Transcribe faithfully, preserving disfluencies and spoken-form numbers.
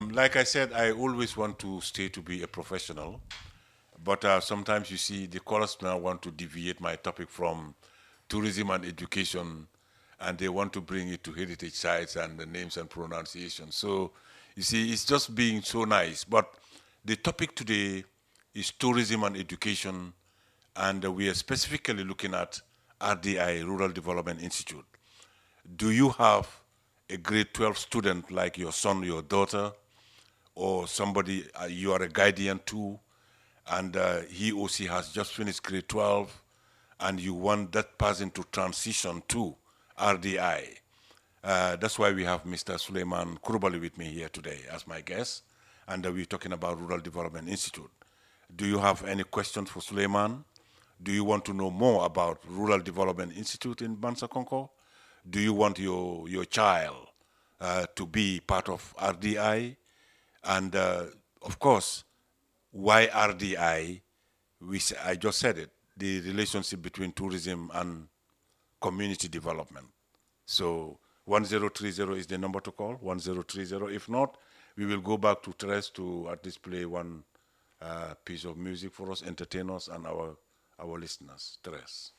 Um, like I said, I always want to stay to be a professional, but uh, sometimes you see the callers now want to deviate my topic from tourism and education, and they want to bring it to heritage sites and the names and pronunciation. So you see, it's just being so nice. But the topic today is tourism and education, and uh, we are specifically looking at R D I, Rural Development Institute. Do you have a grade twelve student like your son, your daughter, or somebody uh, you are a guardian to, and uh, he or she has just finished grade twelve, and you want that person to transition to R D I? Uh, that's why we have Mister Suleiman Kurubali with me here today as my guest, and uh, we're talking about Rural Development Institute. Do you have any questions for Suleiman? Do you want to know more about Rural Development Institute in Bansa Conco? Do you want your, your child uh, to be part of R D I? And uh, of course, why R D I? We, s- I just said it, the relationship between tourism and community development. So one zero three zero is the number to call, one zero three zero. If not, we will go back to Teres to at least play one uh, piece of music for us, entertain us, and our, our listeners. Teres.